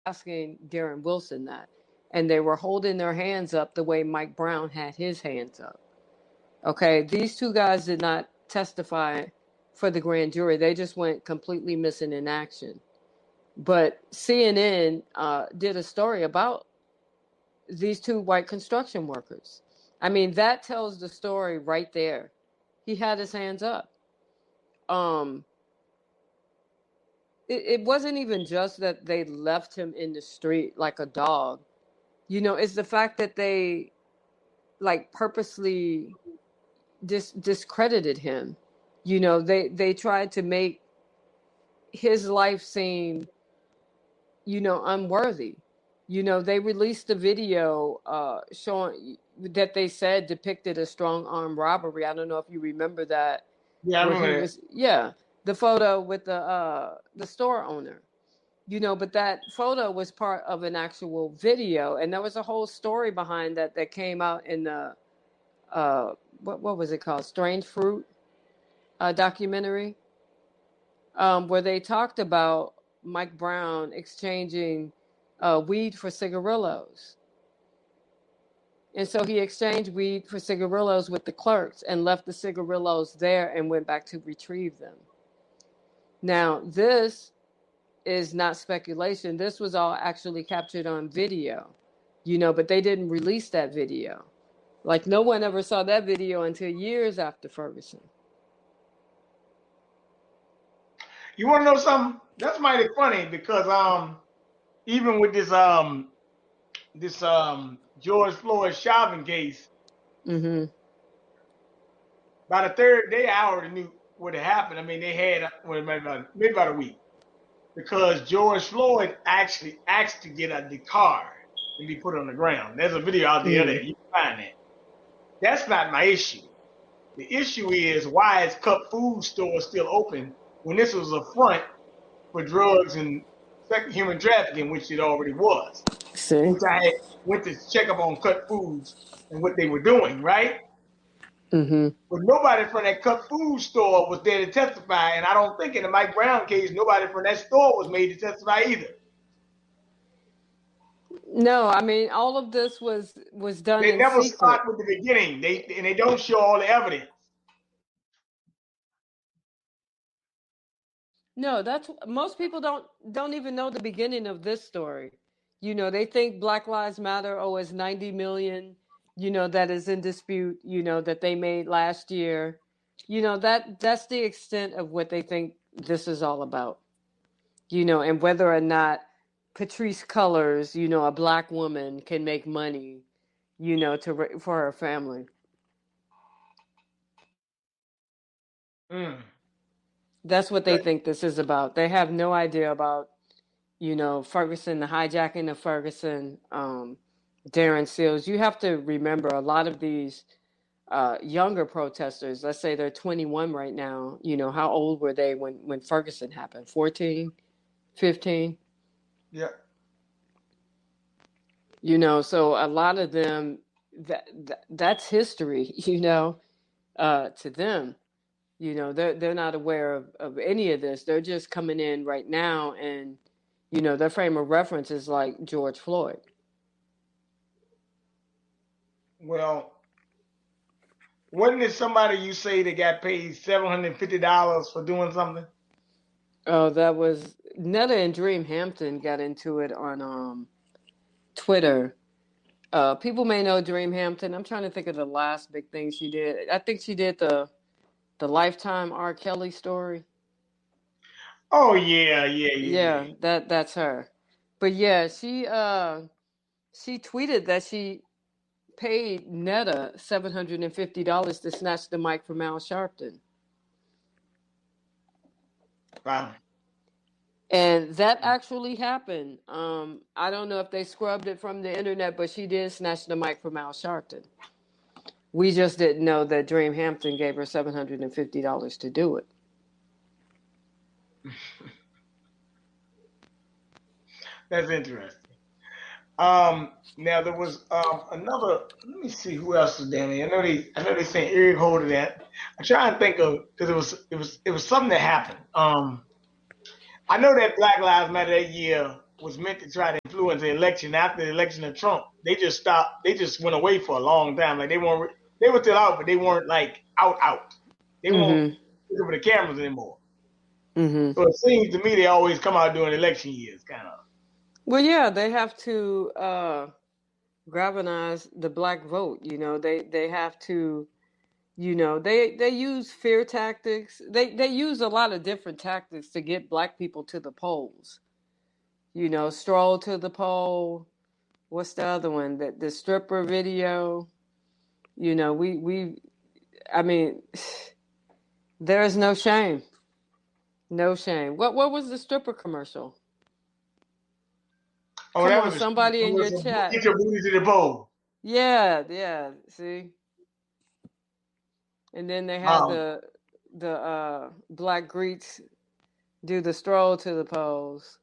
asking Darren Wilson that. And they were holding their hands up the way Mike Brown had his hands up. Okay, these two guys did not testify for the grand jury. They just went completely missing in action. But CNN did a story about these two white construction workers. I mean, that tells the story right there. He had his hands up. It wasn't even just that they left him in the street like a dog. It's the fact that they like purposely discredited him. They tried to make his life seem, unworthy. They released a video showing that they said depicted a strong arm robbery. I don't know if you remember that. Yeah, I remember that. The photo with the store owner. But that photo was part of an actual video, and there was a whole story behind that came out in the what was it called? Strange Fruit documentary, where they talked about Mike Brown exchanging weed for cigarillos. And so he exchanged weed for cigarillos with the clerks and left the cigarillos there and went back to retrieve them. Now, this is not speculation. This was all actually captured on video, but they didn't release that video. Like, no one ever saw that video until years after Ferguson. You want to know something? That's mighty funny because even with this George Floyd Chauvin case, mm-hmm. by the third day I already knew what had happened. I mean, they had maybe about a week, because George Floyd actually asked to get the car and be put on the ground. There's a video out there that you can find that. That's not my issue. The issue is, why is Cup Food Store still open when this was a front for drugs and human trafficking, which it already was. See? Which I went to check up on Cut Foods and what they were doing, right? Mm-hmm. But nobody from that Cut Food store was there to testify, and I don't think in the Mike Brown case, nobody from that store was made to testify either. No, I mean, all of this was done in secret. They never start with the beginning. They don't show all the evidence. No, most people don't even know the beginning of this story. They think Black Lives Matter is 90 million, that is in dispute, that they made last year. That's the extent of what they think this is all about. And whether or not Patrisse Cullors, a Black woman, can make money, for her family. That's what they think this is about. They have no idea about, Ferguson, the hijacking of Ferguson, Darren Seals. You have to remember, a lot of these younger protesters, let's say they're 21 right now, how old were they when Ferguson happened? 14, 15? Yeah. So a lot of them, that's history, to them. They're not aware of any of this. They're just coming in right now, and, their frame of reference is like George Floyd. Well, wasn't it somebody you say that got paid $750 for doing something? Oh, that was Netta and Dream Hampton got into it on Twitter. People may know Dream Hampton. I'm trying to think of the last big thing she did. I think she did the Lifetime R. Kelly story. Oh yeah. That's her. But yeah, she tweeted that she paid Netta $750 to snatch the mic from Al Sharpton. Wow. And that actually happened. I don't know if they scrubbed it from the internet, but she did snatch the mic from Al Sharpton. We just didn't know that Dream Hampton gave her $750 to do it. That's interesting. Now there was another. Let me see who else was down there. I know they saying Eric Holder that. I'm trying to think of, because it was something that happened. I know that Black Lives Matter that year, was meant to try to influence the election. After the election of Trump, they just stopped. They just went away for a long time. Like they were still out, but they weren't like out. They won't look for the cameras anymore. Mm-hmm. So it seems to me they always come out during election years, kind of. Well, yeah, they have to galvanize the black vote. You know, they have to. You know, they use fear tactics. They use a lot of different tactics to get black people to the polls. You know, stroll to the poll. What's the other one? The stripper video. You know, I mean, there is no shame. No shame. What was the stripper commercial? Oh, Come that on, was somebody in your chat. Get your booty to the poll. Yeah. See? And then they had the black Greeks do the stroll to the polls.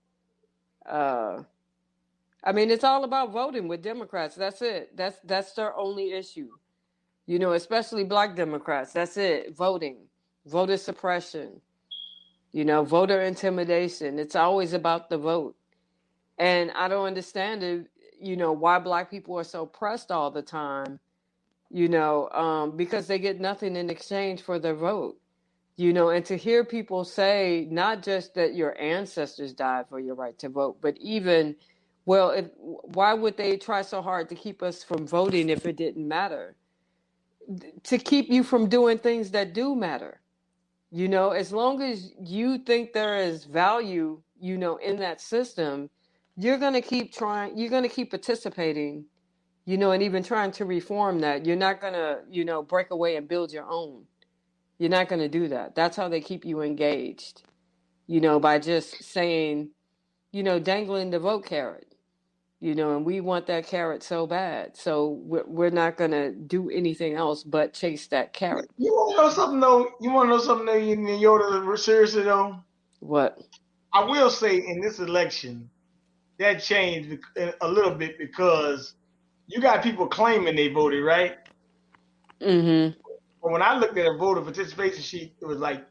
I mean, it's all about voting with Democrats. That's it. That's their only issue. You know, especially black Democrats. That's it. Voting, voter suppression. You know, voter intimidation. It's always about the vote. And I don't understand it. You know, why black people are so pressed all the time. You know, because they get nothing in exchange for their vote. You know, and to hear people say not just that your ancestors died for your right to vote, but even, well, why would they try so hard to keep us from voting if it didn't matter? To keep you from doing things that do matter. You know, as long as you think there is value, you know, in that system, you're going to keep trying, you're going to keep participating, you know, and even trying to reform that. You're not going to, you know, break away and build your own. You're not going to do that. That's how they keep you engaged, you know, by just saying, you know, dangling the vote carrot, you know, and we want that carrot so bad. So we're not going to do anything else but chase that carrot. You want to know something, though? You want to know something, though, Yoda, seriously, though? What? I will say in this election, that changed a little bit because you got people claiming they voted, right? Mm-hmm. But when I looked at a voter participation sheet, it was like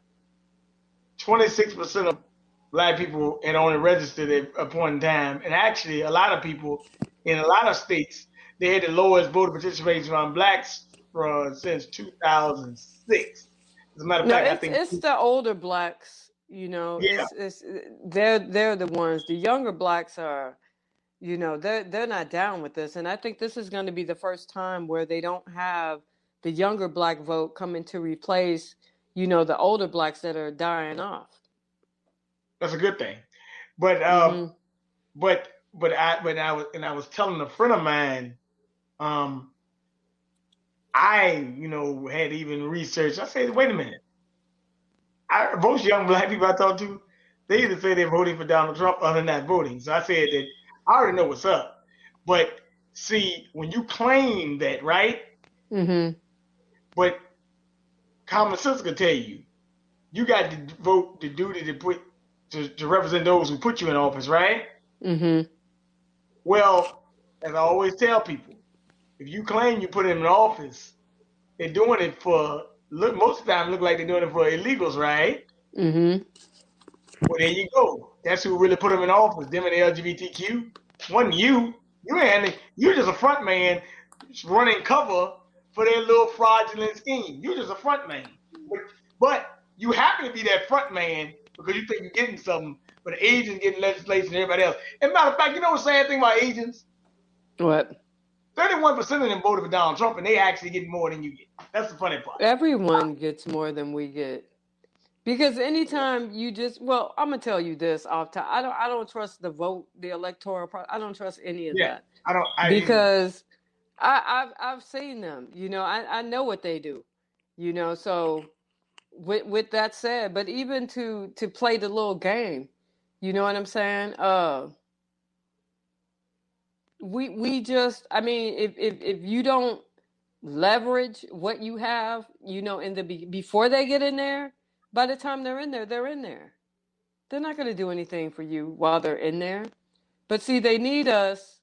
26% of black people had only registered at a point in time. And actually, a lot of people in a lot of states, they had the lowest voter participation on blacks since 2006. As a matter of fact, I think it's the older blacks, you know, yeah. they're the ones. The younger blacks are, you know, they're not down with this. And I think this is going to be the first time where they don't have the younger black vote coming to replace, you know, the older blacks that are dying off. That's a good thing. But Mm-hmm. but I was telling a friend of mine, I, you know, had even researched. I said, wait a minute. Most young black people I talk to, they either say they're voting for Donald Trump or they're not voting. So I said that I already know what's up. But see, when you claim that, right? Mm-hmm. But common sense can tell you, you got to vote the duty to represent those who put you in office, right? Mm-hmm. Well, as I always tell people, if you claim you put them in office, they're doing it for most of the time look like they're doing it for illegals, right? Mm-hmm. Well, there you go. That's who really put them in office. Them and the LGBTQ. Wasn't you? You're just a front man running cover for their little fraudulent scheme. You're just a front man. But you happen to be that front man because you think you're getting something, but the agents getting legislation and everybody else. And matter of fact, you know the sad thing about agents? What? 31% of them voted for Donald Trump, and they actually get more than you get. That's the funny part. Everyone gets more than we get. Because anytime you just, well, I'm gonna tell you this off top. I don't trust the vote, the electoral process. I don't trust any of that. Because I've seen them. You know, I know what they do. You know, so with that said, but even to play the little game, you know what I'm saying? We just, I mean, if you don't leverage what you have, you know, in the before they get in there, by the time they're in there, they're in there. They're not going to do anything for you while they're in there. But see, they need us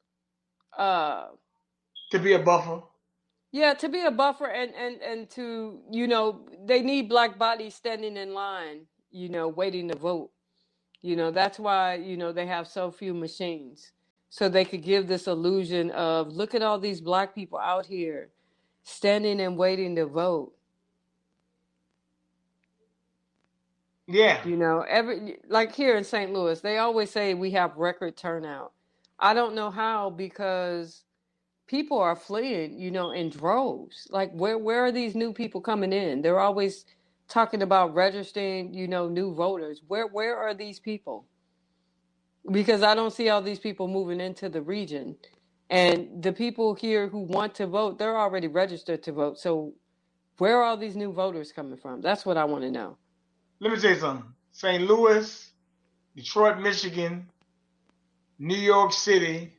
to be a buffer. Yeah, to be a buffer and to, you know, they need black bodies standing in line, you know, waiting to vote. You know, that's why, you know, they have so few machines. So they could give this illusion of, look at all these black people out here standing and waiting to vote. Yeah. You know, like here in St. Louis, they always say we have record turnout. I don't know how, because people are fleeing, you know, in droves. Like where are these new people coming in? They're always talking about registering, you know, new voters. Where are these people? Because I don't see all these people moving into the region. And the people here who want to vote, they're already registered to vote. So where are all these new voters coming from? That's what I want to know. Let me tell you something. St. Louis, Detroit, Michigan, New York City,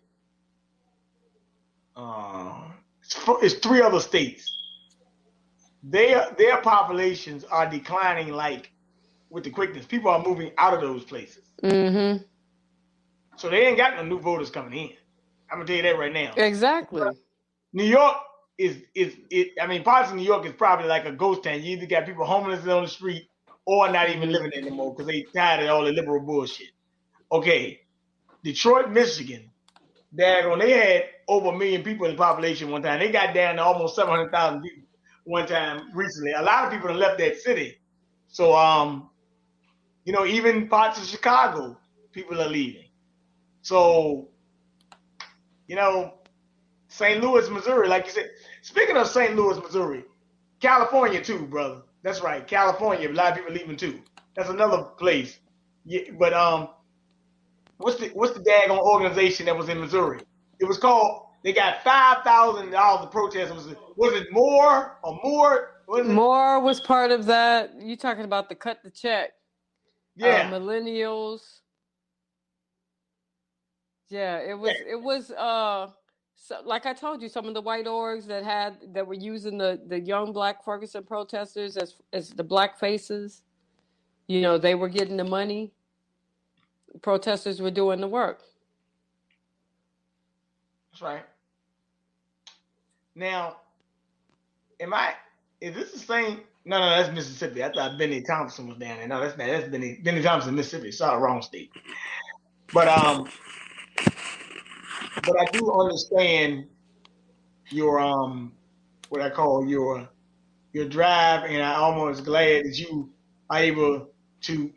it's 3 other states. Their populations are declining like with the quickness. People are moving out of those places. Mm-hmm. So they ain't got no new voters coming in. I'm gonna tell you that right now. Exactly. But New York I mean, parts of New York is probably like a ghost town. You either got people homeless on the street or not even living there anymore because they tired of all the liberal bullshit. Okay, Detroit, Michigan, they had over 1 million people in the population one time. They got down to almost 700,000 people one time recently. A lot of people have left that city. So, you know, even parts of Chicago, people are leaving. So, you know, St. Louis, Missouri, like you said. Speaking of St. Louis, Missouri, California too, brother. That's right, California. A lot of people leaving too. That's another place. Yeah, but what's the daggone organization that was in Missouri? It was called. They got $5,000 to protest. Was it More or More? More was part of that. You talking about the cut the check? Yeah, millennials. Yeah, it was. yeah. It was. So, like I told you, some of the white orgs that were using the young black Ferguson protesters as the black faces. You know, they were getting the money. Protesters were doing the work. That's right. Now, is this the same? No, that's Mississippi. I thought Benny Thompson was down there. No, that's not. That's Benny Thompson, Mississippi. Sorry, wrong state. But I do understand your what I call your drive, and I'm almost glad that you are able to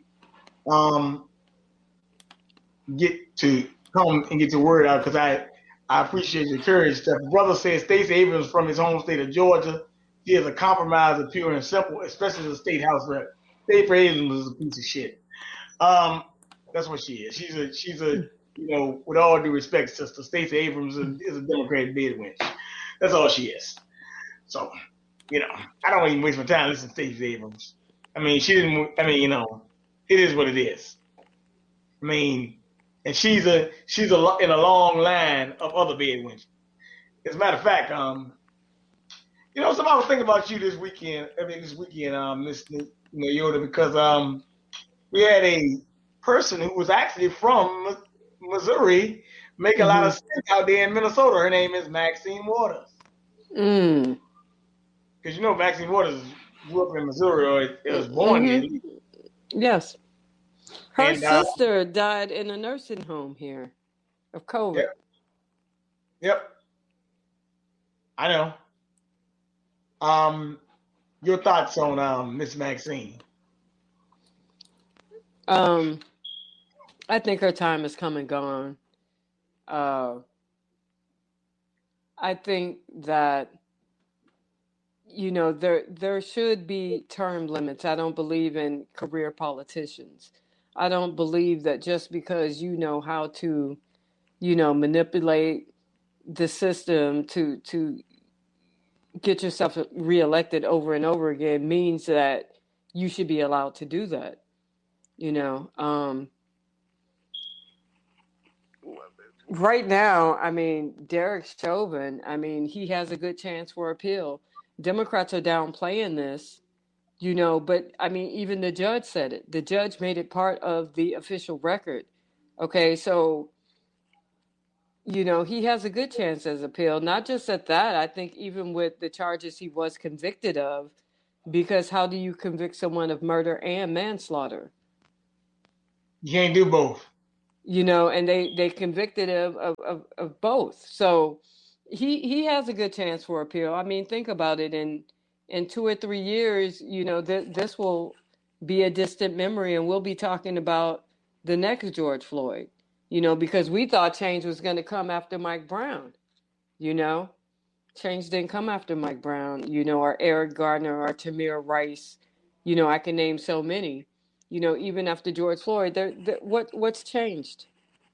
get to come and get the word out, because I appreciate your courage. The brother says Stacey Abrams from his home state of Georgia. She is a compromiser, pure and simple, especially the state house rep. Stacey Abrams is a piece of shit. That's what she is. She's a you know, with all due respect, sister, Stacey Abrams is a Democratic bed wench. That's all she is. So, you know, I don't even waste my time listening to Stacey Abrams. I mean, she didn't. I mean, you know, it is what it is. I mean, and she's in a long line of other bed wenches. As a matter of fact, you know, somebody was thinking about you this weekend, Miss Yoda, because we had a person who was actually from Missouri make a lot of sense out there in Minnesota. Her name is Maxine Waters. Because you know Maxine Waters grew up in Missouri, or was born here. Yes. Her sister died in a nursing home here of COVID. Yep. I know. Your thoughts on Miss Maxine? I think her time has come and gone. I think that, you know, there should be term limits. I don't believe in career politicians. I don't believe that just because you know how to, you know, manipulate the system to get yourself reelected over and over again means that you should be allowed to do that. You know, right now, I mean, Derek Chauvin, I mean, he has a good chance for appeal. Democrats are downplaying this, you know, but I mean, even the judge said it. The judge made it part of the official record. Okay, so, you know, he has a good chance as appeal. Not just at that, I think even with the charges he was convicted of, because how do you convict someone of murder and manslaughter? You can't do both. And they convicted of both. So he has a good chance for appeal. I mean, think about it. In 2 or 3 years, this will be a distant memory, and we'll be talking about the next George Floyd. Because we thought change was going to come after Mike Brown. Change didn't come after Mike Brown. Or Eric Gardner, or Tamir Rice. I can name so many. Even after George Floyd, what's changed?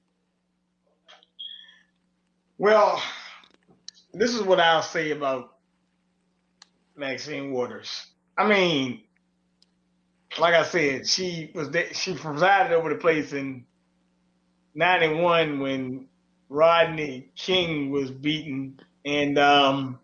Well, this is what I'll say about Maxine Waters. I mean, like I said, she presided over the place in 91 when Rodney King was beaten, and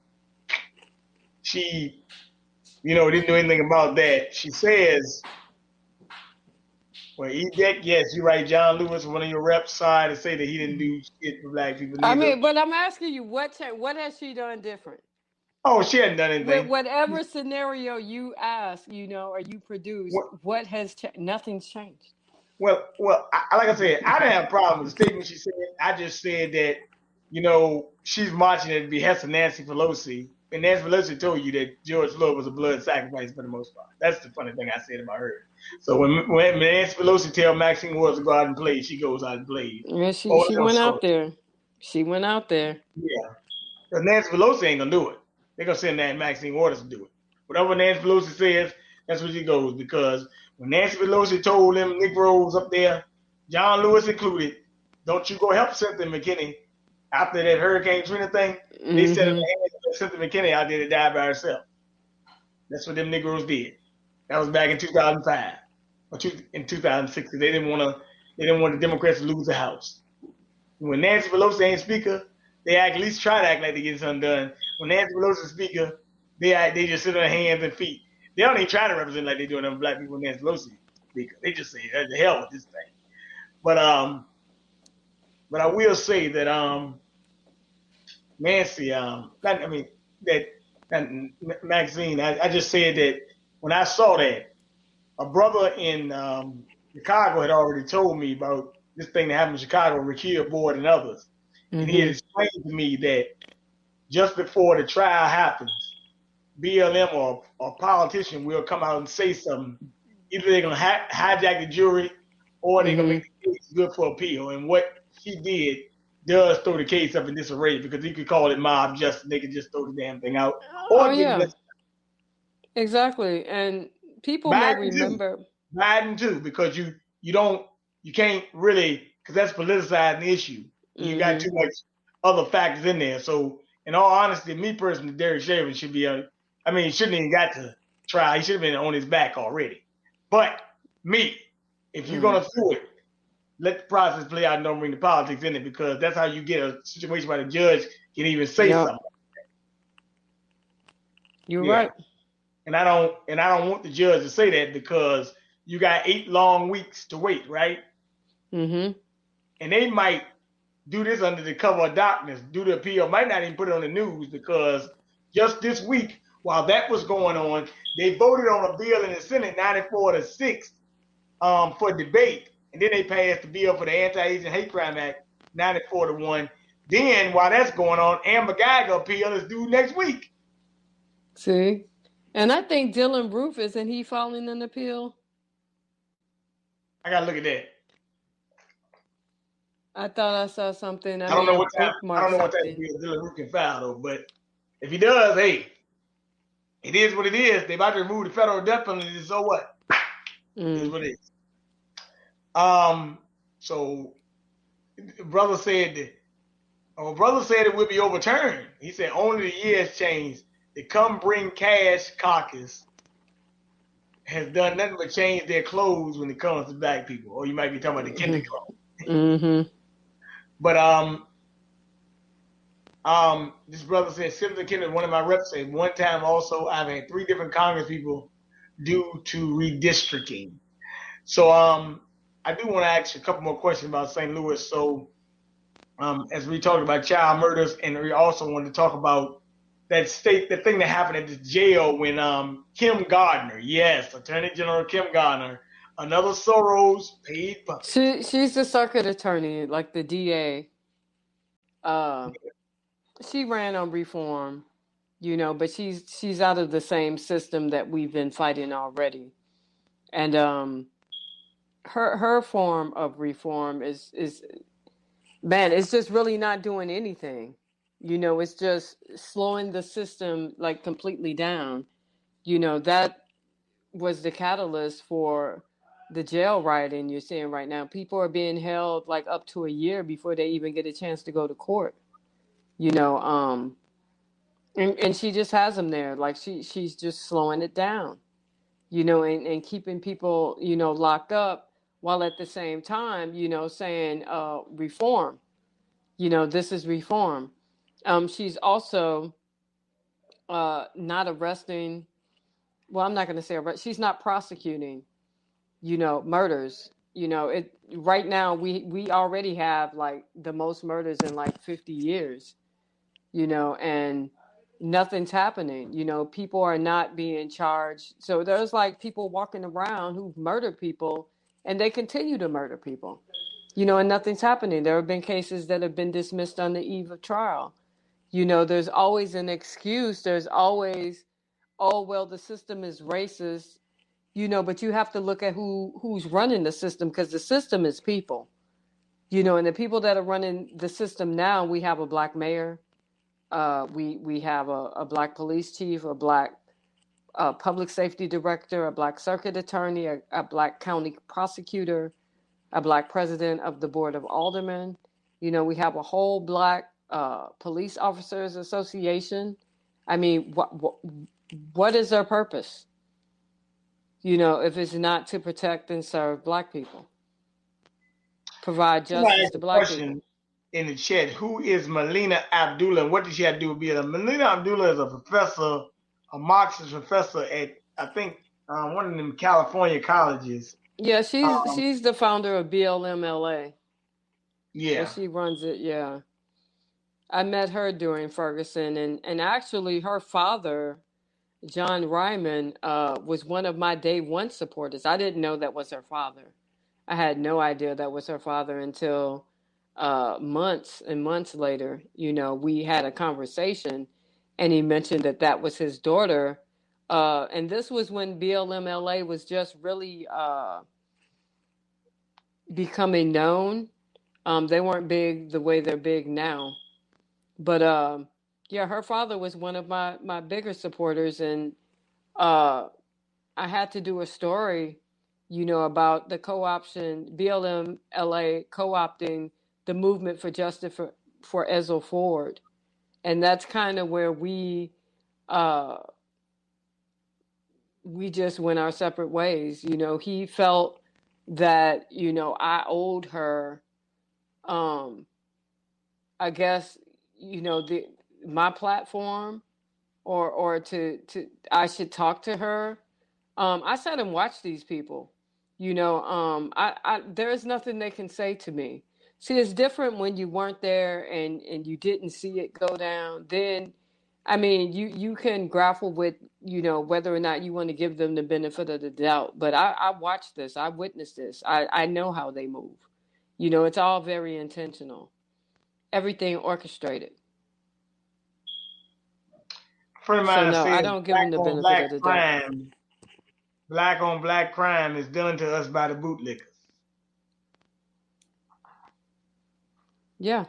she, didn't do anything about that. She says, well, yes, you're right. John Lewis, one of your reps, side to say that he didn't do shit for black people. I mean, but I'm asking you, what has she done different? Oh, she hadn't done anything. Whatever scenario you ask, or you produce, what has nothing's changed. Well, like I said, I didn't have a problem with the statement she said. I just said that, she's marching at the behest of Nancy Pelosi, and Nancy Pelosi told you that George Floyd was a blood sacrifice for the most part. That's the funny thing I said about her. So when Nancy Pelosi tells Maxine Waters to go out and play, she goes out and plays. Yeah, she went out there. She went out there. Yeah, because Nancy Pelosi ain't gonna do it. They're gonna send Maxine Waters to do it. Whatever Nancy Pelosi says, that's where she goes. Because when Nancy Pelosi told them Negroes up there, John Lewis included, don't you go help Cynthia McKinney after that Hurricane Trina thing, they said Cynthia McKinney out there to die by herself. That's what them Negroes did. That was back in 2005 or in 2006. They didn't want the Democrats to lose the House. When Nancy Pelosi ain't speaker, they at least try to act like they get something done. When Nancy Pelosi is speaker, they just sit on their hands and feet. They don't even try to represent like they do on black people when Nancy Pelosi speaker. They just say, the hell with this thing. But I will say that Nancy, Maxine, I just said that when I saw that, a brother in Chicago had already told me about this thing that happened in Chicago, Rakir Board and others. Mm-hmm. And he had explained to me that just before the trial happens, BLM or a politician will come out and say something. Either they're going to hijack the jury or they're going to make the case good for appeal. And what he did does throw the case up in disarray, because you could call it mob justice. They could just throw the damn thing out. Exactly. And people may remember. Biden too, because you can't really, because that's politicizing the issue. You got too much other factors in there. So in all honesty, me personally, Derek Chauvin should be he shouldn't even got to try. He should have been on his back already. But if you're going to do it, let the process play out and don't bring the politics in it, because that's how you get a situation where the judge can even say something. You're right. And I don't want the judge to say that, because you got 8 long weeks to wait, right? Mm-hmm. And they might do this under the cover of darkness, do the appeal, might not even put it on the news, because just this week, while that was going on, they voted on a bill in the Senate 94-6 for debate. And then they passed the bill for the Anti-Asian Hate Crime Act 94-1. Then while that's going on, Amber Geiger appeal is due next week. See? And I think Dylan Roof, isn't he filing an appeal? I got to look at that. I thought I saw something. I don't know what that appeal Dylan Roof can file, though. But if he does, hey, it is what it is. They about to remove the federal death penalty, so what? It is what it is. So brother said it will be overturned. He said only the years changed. The Come Bring Cash caucus has done nothing but change their clothes when it comes to black people. Or you might be talking about the Kennedy clothes. Mm-hmm. But this brother said, Cynthia Kennedy, one of my reps, said one time also I've had 3 different Congress people due to redistricting. So I do want to ask you a couple more questions about St. Louis. So as we talked about child murders, and we also wanted to talk about the thing that happened at the jail when Kim Gardner, yes, Attorney General Kim Gardner, Another Soros paid puppet. She's the circuit attorney, like the DA. Uh, she ran on reform, but she's out of the same system that we've been fighting already. And her form of reform is man, it's just really not doing anything. It's just slowing the system like completely down. That was the catalyst for the jail rioting you're seeing right now. People are being held like up to a year before they even get a chance to go to court. You know, and she just has them there. Like she's just slowing it down. And keeping people, locked up while at the same time, saying reform. This is reform. She's also not arresting. Well, I'm not going to say arrest. She's not prosecuting, murders. It right now we already have like the most murders in like 50 years. And nothing's happening. People are not being charged. So there's like people walking around who've murdered people and they continue to murder people. And nothing's happening. There have been cases that have been dismissed on the eve of trial. There's always an excuse. There's always, oh, well, the system is racist, but you have to look at who's running the system, because the system is people, and the people that are running the system now, we have a black mayor. We have a black police chief, a black public safety director, a black circuit attorney, a black county prosecutor, a black president of the board of aldermen. We have a whole black police officers association. I mean, what is their purpose? If it's not to protect and serve black people, provide justice to black people. In the chat, who is Melina Abdullah and what does she have to do with being Melina Abdullah is a professor, a Marxist professor at, I think, one of them California colleges. Yeah, she's the founder of BLM-LA. Yeah. So she runs it, yeah. I met her during Ferguson, and actually her father, John Ryman, was one of my day one supporters. I didn't know that was her father. I had no idea that was her father until months and months later. We had a conversation and he mentioned that was his daughter. And this was when BLM-LA was just really becoming known. They weren't big the way they're big now. But yeah, her father was one of my bigger supporters. And I had to do a story, about the co-option, BLM-LA co-opting the movement for justice for Ezell Ford. And that's kind of where we just went our separate ways. He felt that, I owed her, I guess, my platform, or to I should talk to her. I sat and watched these people. There is nothing they can say to me. See, it's different when you weren't there and you didn't see it go down. Then, I mean, you can grapple with, whether or not you want to give them the benefit of the doubt. But I watched this. I witnessed this. I know how they move. It's all very intentional. Everything orchestrated. So no, I don't give them the benefit of the doubt. Black on black crime is done to us by the bootlickers. Yeah.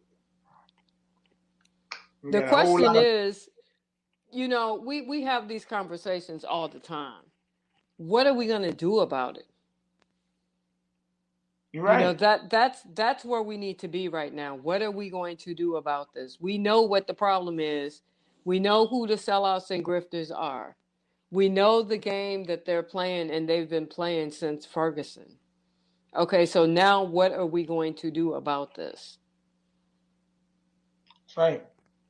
The question is, we have these conversations all the time. What are we going to do about it? You're right. That's where we need to be right now. What are we going to do about this? We know what the problem is. We know who the sellouts and grifters are. We know the game that they're playing, and they've been playing since Ferguson. Okay, so now what are we going to do about this? That's right.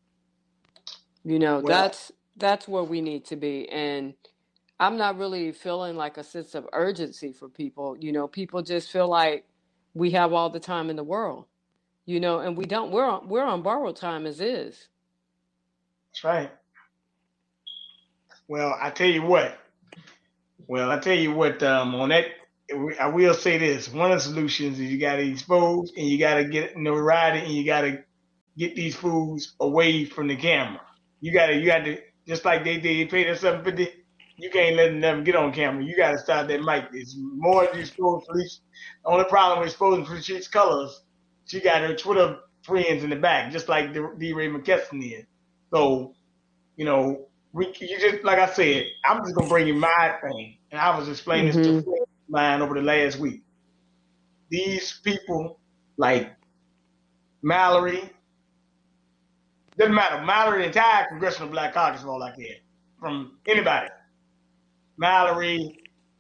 That's where we need to be. And I'm not really feeling like a sense of urgency for people. People just feel like we have all the time in the world, and we don't. We're on borrowed time as is. That's right. Well, I tell you what. On that I will say this: one of the solutions is you got to expose and you got to get notoriety and you got to get these fools away from the camera. You got to just like they did. They paid us $750. You can't let them get on camera. You got to stop that mic. It's more than exposing Felicia. The only problem with exposing Felicia's colors, she got her Twitter friends in the back, just like DeRay McKesson is. So, you know, you just like I said, I'm just gonna bring you my thing, and I was explaining this to mine over the last week. These people like Mallory, doesn't matter. Mallory, the entire Congressional Black Caucus is all like that. From anybody. Mallory,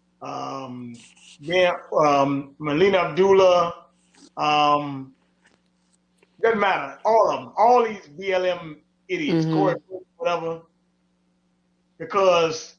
Melina Abdullah, doesn't matter. All of them. All these BLM idiots, Corey, whatever. Because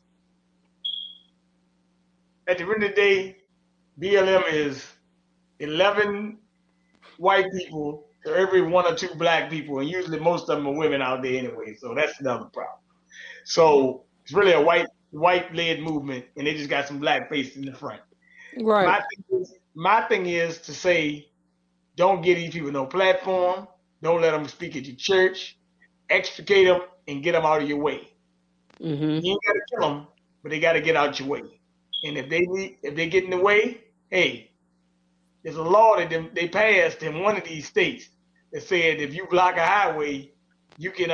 at the end of the day, BLM is 11 white people to every 1 or 2 black people, and usually most of them are women out there anyway. So that's another problem. So it's really a white-led movement, and they just got some black faces in the front. Right. My thing is to say, don't give these people no platform. Don't let them speak at your church. Extricate them and get them out of your way. You ain't got to kill them, but they got to get out your way. And if they get in the way, hey, there's a law that they passed in one of these states that said if you block a highway, you can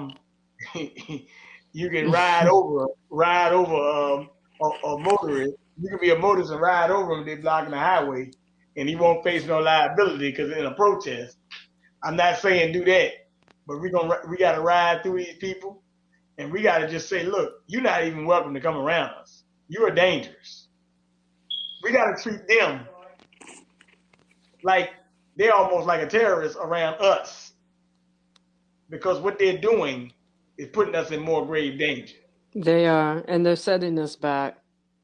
you can ride over a motorist. You can be a motorist and ride over them. They're blocking the highway, and he won't face no liability because in a protest. I'm not saying do that, but we got to ride through these people, and we got to just say, look, you're not even welcome to come around us. You are dangerous. We got to treat them like they're almost like a terrorist around us, because what they're doing is putting us in more grave danger. They are, and they're setting us back.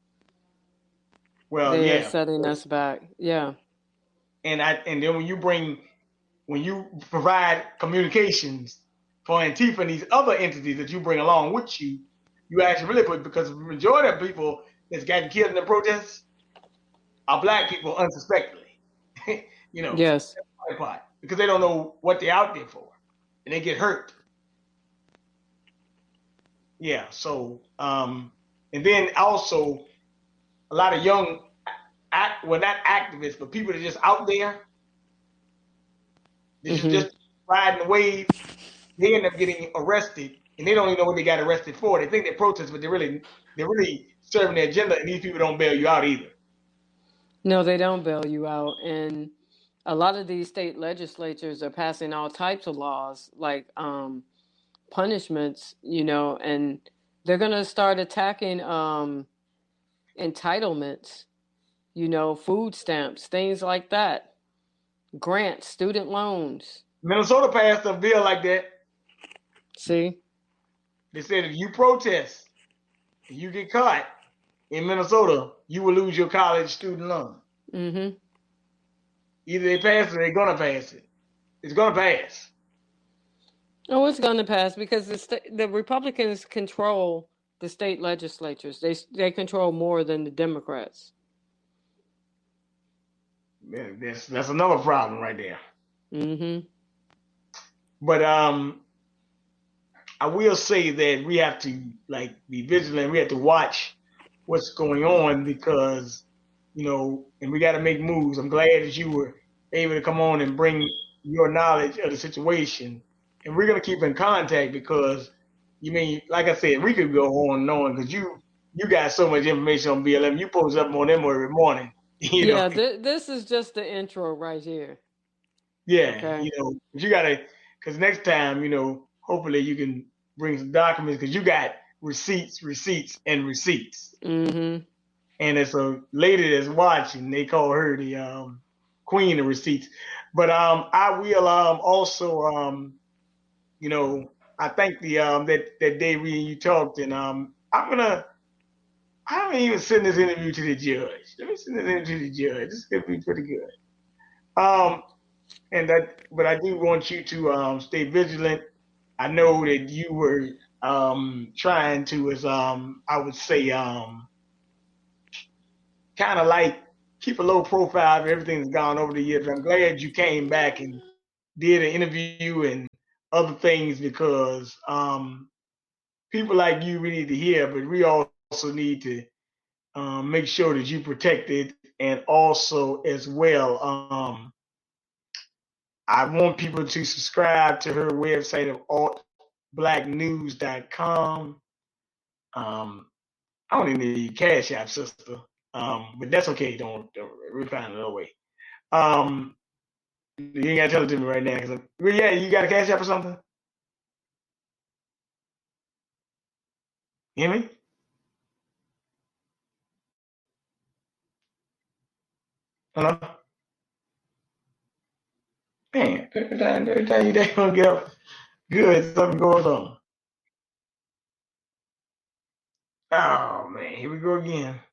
Well, they're setting us back. Yeah. And then when you provide communications for Antifa and these other entities that you bring along with you, you actually really put, because the majority of people that's gotten killed in the protests are black people unsuspectedly. You know, yes, because they don't know what they're out there for, and they get hurt. Yeah. So, and then also a lot of young, well, not activists, but people that are just out there, this is just riding the wave. They end up getting arrested, and they don't even know what they got arrested for. They think they're protesting, but they're really serving their agenda, and these people don't bail you out either. No, they don't bail you out, and a lot of these state legislatures are passing all types of laws, like punishments, you know, and they're going to start attacking entitlements, you know, food stamps, things like that, grants, student loans. Minnesota passed a bill like that. See? They said if you protest and you get caught in Minnesota, you will lose your college student loan. Either they pass it or they're going to pass it. It's going to pass. Oh, it's going to pass because the Republicans control the state legislatures. They control more than the Democrats. Yeah, that's another problem right there. But I will say that we have to be vigilant. We have to watch what's going on because, you know, and we got to make moves. I'm glad that you were able to come on and bring your knowledge of the situation. And we're going to keep in contact because, like I said, we could go on and on because you got so much information on BLM. You post up on them every morning. You know? This is just the intro right here. Yeah, okay. You know, you got to, because next time, you know, hopefully you can bring some documents because you got receipts. And it's a lady that's watching. They call her the queen of receipts. But I will also, you know, I think that day you talked, and I'm even send this interview to the judge. Let me send this interview to the judge. This could be pretty good. But I do want you to stay vigilant. I know that you were trying to, as I would say, kind of like keep a low profile of everything that's gone over the years. I'm glad you came back and did an interview and other things because people like you we need to hear, but we also need to make sure that you protect it, and also as well, I want people to subscribe to her website of altblacknews.com. I don't even need Cash App, sister, but that's okay. Don't we'll find another way. You ain't gotta tell it to me right now. Yeah, you got a Cash App or something? You hear me? Hello? Man, every time you gonna get up, good, something goes on. Oh man, here we go again.